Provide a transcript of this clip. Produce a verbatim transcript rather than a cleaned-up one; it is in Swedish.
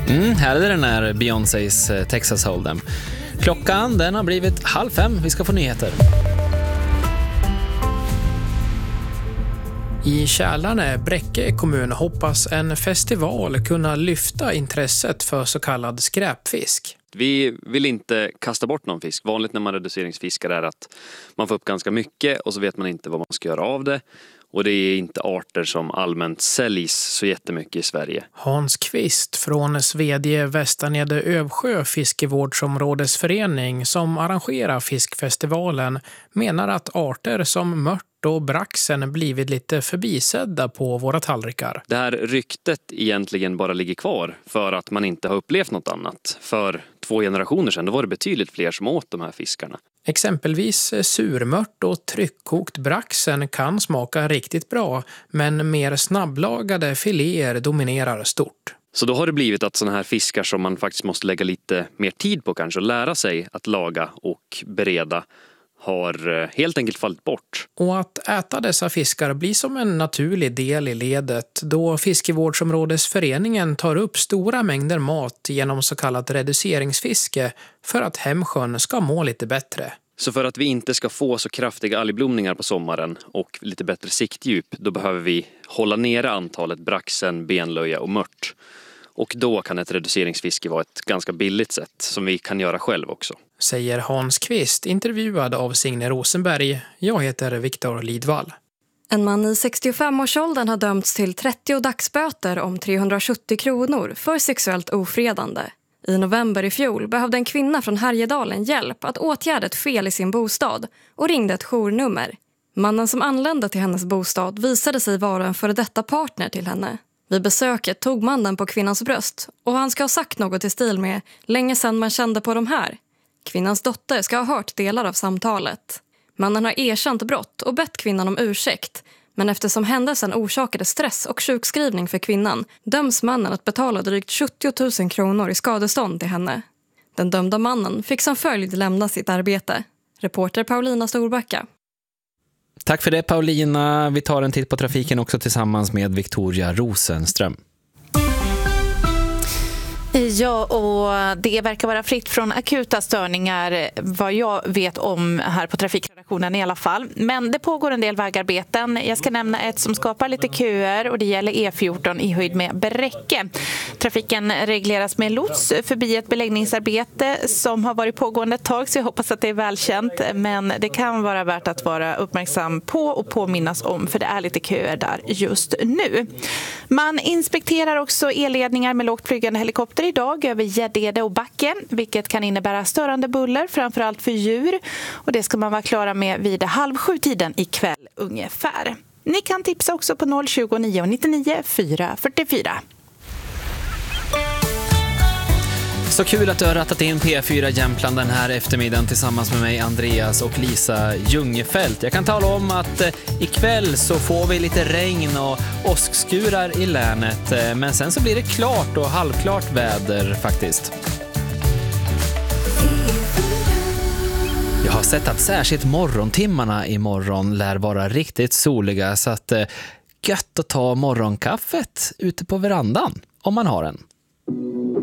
Mm, här är den här Beyoncés Texas Hold'em. Klockan den har blivit halv fem. Vi ska få nyheter. I Kälarne, Bräcke kommun, hoppas en festival kunna lyfta intresset för så kallad skräpfisk. Vi vill inte kasta bort någon fisk. Vanligt när man reduceringsfiskar är att man får upp ganska mycket och så vet man inte vad man ska göra av det. Och det är inte arter som allmänt säljs så jättemycket i Sverige. Hans Kvist från Svedje Västernede Övsjö fiskevårdsområdesförening som arrangerar fiskfestivalen menar att arter som mört och braxen blivit lite förbisedda på våra tallrikar. Det här ryktet egentligen bara ligger kvar för att man inte har upplevt något annat. För två generationer sedan då var det betydligt fler som åt de här fiskarna. Exempelvis surmört och tryckkokt braxen kan smaka riktigt bra, men mer snabblagade filéer dominerar stort. Så då har det blivit att sådana här fiskar som man faktiskt måste lägga lite mer tid på kanske och lära sig att laga och bereda har helt enkelt fallit bort. Och att äta dessa fiskar blir som en naturlig del i ledet då fiskevårdsområdesföreningen tar upp stora mängder mat genom så kallat reduceringsfiske för att hemsjön ska må lite bättre. Så för att vi inte ska få så kraftiga algblomningar på sommaren och lite bättre siktdjup, då behöver vi hålla nere antalet braxen, benlöja och mört. Och då kan ett reduceringsfiske vara ett ganska billigt sätt som vi kan göra själv också. Säger Hans Kvist, intervjuad av Signe Rosenberg. Jag heter Viktor Lidvall. En man i sextiofem-årsåldern har dömts till trettio dagsböter om trehundrasjuttio kronor för sexuellt ofredande. I november i fjol behövde en kvinna från Härjedalen hjälp att åtgärda ett fel i sin bostad och ringde ett journummer. Mannen som anlände till hennes bostad visade sig vara en före detta partner till henne. Vid besöket tog mannen på kvinnans bröst och han ska ha sagt något i stil med länge sedan man kände på de här. Kvinnans dotter ska ha hört delar av samtalet. Mannen har erkänt brott och bett kvinnan om ursäkt. Men eftersom händelsen orsakade stress och sjukskrivning för kvinnan döms mannen att betala drygt sjuttio tusen kronor i skadestånd till henne. Den dömda mannen fick som följd lämna sitt arbete. Reporter Paulina Storbacka. Tack för det Paulina. Vi tar en titt på trafiken också tillsammans med Victoria Rosenström. Ja, och det verkar vara fritt från akuta störningar vad jag vet om här på trafikredaktionen i alla fall. Men det pågår en del vägarbeten. Jag ska nämna ett som skapar lite köer och det gäller E fjorton i höjd med Bräcke. Trafiken regleras med lots förbi ett beläggningsarbete som har varit pågående ett tag så jag hoppas att det är välkänt. Men det kan vara värt att vara uppmärksam på och påminnas om för det är lite köer där just nu. Man inspekterar också elledningar med lågt flygande helikopter idag över Gäddede och Backen, vilket kan innebära störande buller, framförallt för djur. Och det ska man vara klara med vid halv sju tiden ikväll ungefär. Ni kan tipsa också på noll tjugo nio nittionio fyra fyrtiofyra. Så kul att du har rattat in P fyra Jämtland den här eftermiddagen tillsammans med mig, Andreas och Lisa Ljungefelt. Jag kan tala om att eh, ikväll så får vi lite regn och åskskurar i länet. Eh, men sen så blir det klart och halvklart väder faktiskt. Jag har sett att särskilt morgontimmarna imorgon lär vara riktigt soliga så att eh, gött att ta morgonkaffet ute på verandan om man har en.